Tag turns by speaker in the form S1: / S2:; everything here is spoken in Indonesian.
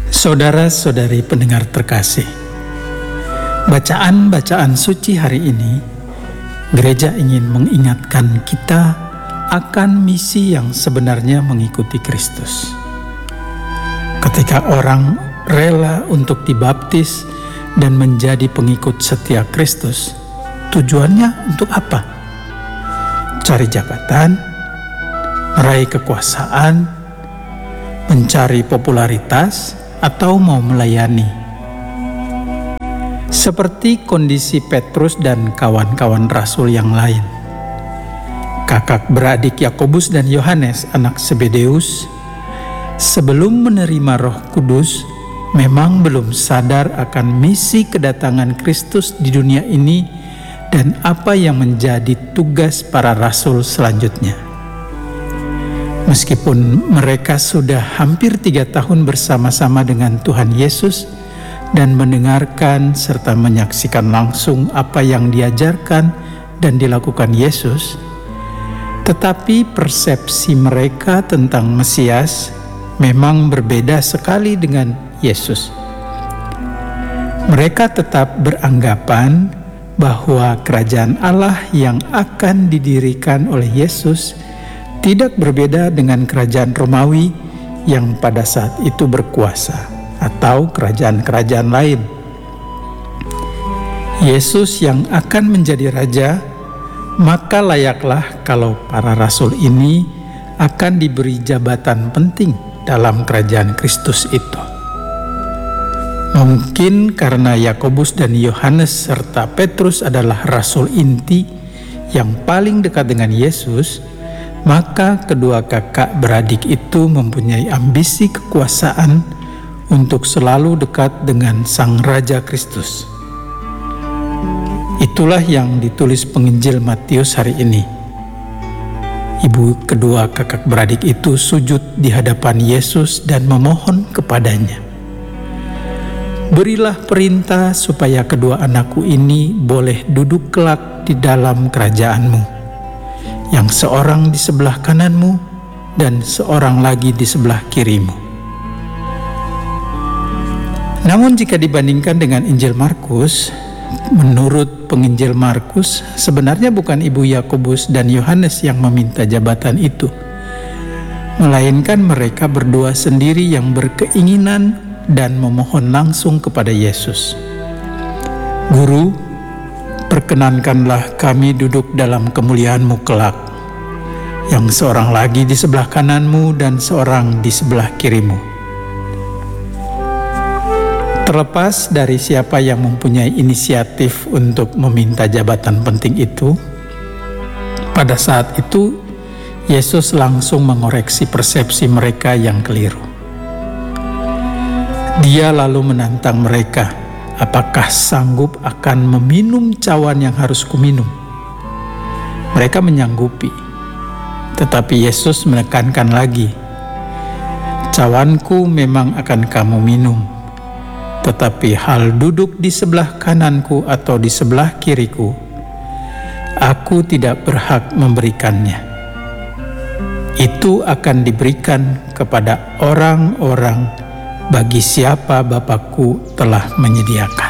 S1: Saudara-saudari pendengar terkasih, bacaan-bacaan suci hari ini, gereja ingin mengingatkan kita akan misi yang sebenarnya mengikuti Kristus. Ketika orang rela untuk dibaptis dan menjadi pengikut setia Kristus, tujuannya untuk apa? Cari jabatan, meraih kekuasaan, mencari popularitas, atau mau melayani. Seperti kondisi Petrus dan kawan-kawan rasul yang lain. Kakak beradik Yakobus dan Yohanes, anak Zebedeus, sebelum menerima Roh Kudus, memang belum sadar akan misi kedatangan Kristus di dunia ini dan apa yang menjadi tugas para rasul selanjutnya. Meskipun mereka sudah hampir 3 tahun bersama-sama dengan Tuhan Yesus dan mendengarkan serta menyaksikan langsung apa yang diajarkan dan dilakukan Yesus, tetapi persepsi mereka tentang Mesias memang berbeda sekali dengan Yesus. Mereka tetap beranggapan bahwa kerajaan Allah yang akan didirikan oleh Yesus tidak berbeda dengan kerajaan Romawi yang pada saat itu berkuasa atau kerajaan-kerajaan lain. Yesus yang akan menjadi raja, maka layaklah kalau para rasul ini akan diberi jabatan penting dalam kerajaan Kristus itu. Mungkin karena Yakobus dan Yohanes serta Petrus adalah rasul inti yang paling dekat dengan Yesus, maka kedua kakak beradik itu mempunyai ambisi kekuasaan untuk selalu dekat dengan Sang Raja Kristus. Itulah yang ditulis penginjil Matius hari ini. Ibu kedua kakak beradik itu sujud di hadapan Yesus dan memohon kepadanya, "Berilah perintah supaya kedua anakku ini boleh duduk kelak di dalam kerajaan-Mu, yang seorang di sebelah kananmu dan seorang lagi di sebelah kirimu." Namun jika dibandingkan dengan Injil Markus, menurut penginjil Markus, sebenarnya bukan ibu Yakobus dan Yohanes yang meminta jabatan itu, melainkan mereka berdua sendiri yang berkeinginan dan memohon langsung kepada Yesus. "Guru, perkenankanlah kami duduk dalam kemuliaan-Mu kelak, yang seorang lagi di sebelah kananmu dan seorang di sebelah kirimu." Terlepas dari siapa yang mempunyai inisiatif untuk meminta jabatan penting itu, pada saat itu Yesus langsung mengoreksi persepsi mereka yang keliru. Dia lalu menantang mereka, "Apakah sanggup akan meminum cawan yang harus kuminum?" Mereka menyanggupi, tetapi Yesus menekankan lagi, "Cawanku memang akan kamu minum, tetapi hal duduk di sebelah kananku atau di sebelah kiriku, aku tidak berhak memberikannya. Itu akan diberikan kepada orang-orang bagi siapa Bapakku telah menyediakan."